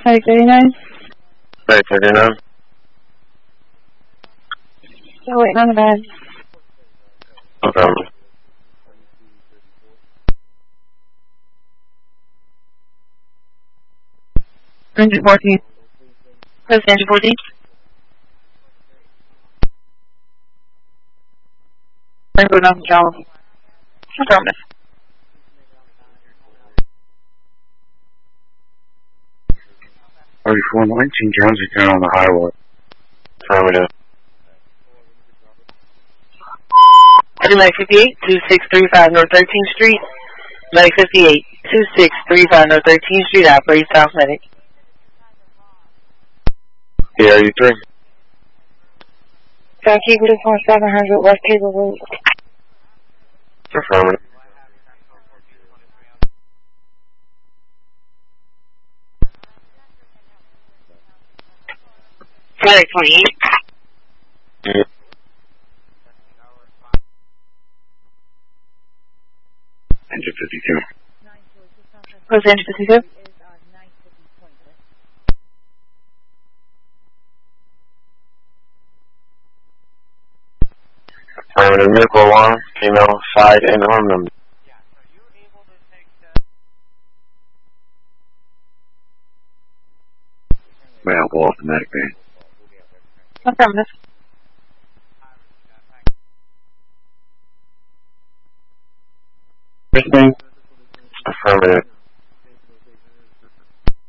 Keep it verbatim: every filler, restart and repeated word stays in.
Medic thirty-nine? Medic thirty-nine. Still waiting on the bed. Okay. Engine fourteen. Where's engine fourteen? I'm going off the job. Affirmative. thirty-four nineteen, Jonesytown on the highway. Affirmative. Medic fifty-eight, two six three five North thirteenth Street. Medic fifty-eight, two six three five North thirteenth Street, operates South Medic. Yeah, you three. South Eagle four seven hundred West Cable Road. Affirmative. Medic twenty-eight. Yeah. Engine fifty-two. Where's engine fifty-two? Affirmative. Vehicle alarm, female, side, and arm number. May I go off the medic van? Affirmative. Everything? Affirmative.